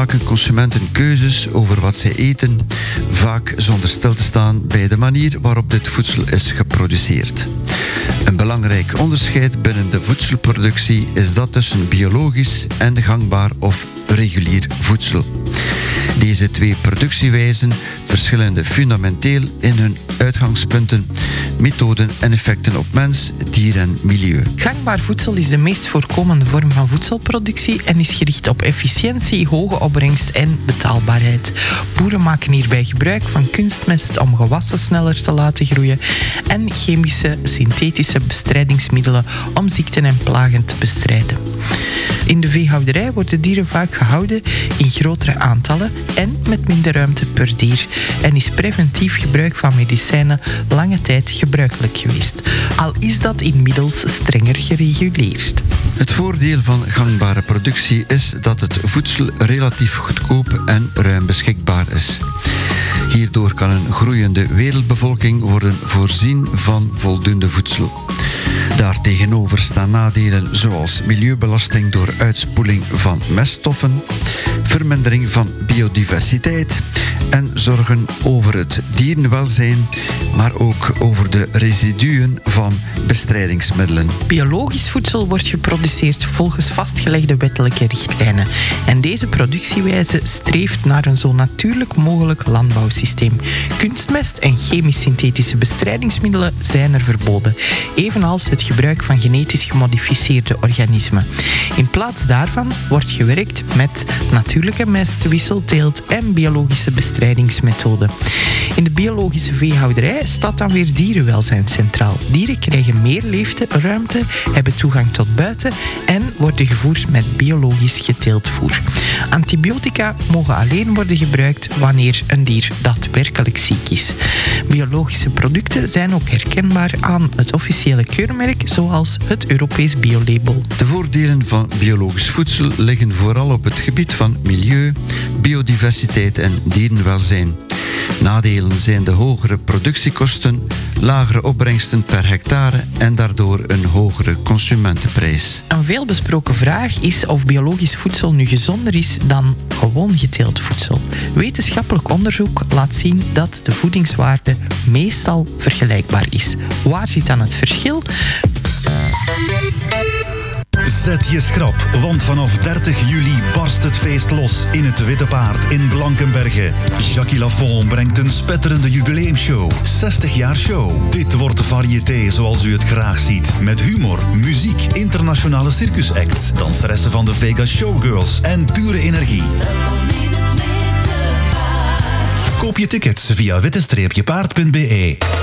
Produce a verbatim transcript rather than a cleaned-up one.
maken consumenten keuzes over wat zij eten, vaak zonder stil te staan bij de manier waarop dit voedsel is geproduceerd. Een belangrijk onderscheid binnen de voedselproductie is dat tussen biologisch en gangbaar of regulier voedsel. Deze twee productiewijzen verschillen fundamenteel in hun uitgangspunten, methoden en effecten op mens, dier en milieu. Gangbaar voedsel is de meest voorkomende vorm van voedselproductie en is gericht op efficiëntie, hoge opbrengst en betaalbaarheid. Boeren maken hierbij gebruik van kunstmest om gewassen sneller te laten groeien en chemische, synthetische bestrijdingsmiddelen om ziekten en plagen te bestrijden. In de veehouderij worden dieren vaak gehouden in grotere aantallen en met minder ruimte per dier en is preventief gebruik van medicijnen lange tijd gebruikelijk geweest, al is dat inmiddels strenger gereguleerd. Het voordeel van gangbare productie is dat het voedsel relatief goedkoop en ruim beschikbaar is. Hierdoor kan een groeiende wereldbevolking worden voorzien van voldoende voedsel. Daartegenover staan nadelen zoals milieubelasting door uitspoeling van meststoffen, vermindering van biodiversiteit en zorgen over het dierenwelzijn, maar ook over de residuen van bestrijdingsmiddelen. Biologisch voedsel wordt geproduceerd volgens vastgelegde wettelijke richtlijnen en deze productiewijze streeft naar een zo natuurlijk mogelijk landbouwsysteem. Kunstmest en chemisch-synthetische bestrijdingsmiddelen zijn er verboden, evenals het gebruik van genetisch gemodificeerde organismen. In plaats daarvan wordt gewerkt met natuurlijke mest, wisselteelt en biologische bestrijdingsmethoden. In de biologische veehouderij staat dan weer dierenwelzijn centraal. Dieren krijgen meer leefruimte, hebben toegang tot buiten en worden gevoerd met biologisch geteeld voer. Antibiotica mogen alleen worden gebruikt wanneer een dier daadwerkelijk ziek is. Biologische producten zijn ook herkenbaar aan het officiële keurmerk, zoals het Europees biolabel. De voordelen van biologisch voedsel liggen vooral op het gebied van milieu, biodiversiteit en dierenwelzijn. Nadelen zijn de hogere productiekosten, lagere opbrengsten per hectare en daardoor een hogere consumentenprijs. Een veelbesproken vraag is of biologisch voedsel nu gezonder is dan gewoon geteeld voedsel. Wetenschappelijk onderzoek laat zien dat de voedingswaarde meestal vergelijkbaar is. Waar zit dan het verschil? Zet je schrap, want vanaf dertig juli barst het feest los in het Witte Paard in Blankenberge. Jackie Lafont brengt een spetterende jubileumshow. zestig jaar show. Dit wordt variété zoals u het graag ziet. Met humor, muziek, internationale circusacts, danseressen van de Vegas Showgirls en pure energie. Koop je tickets via witte-paard punt be.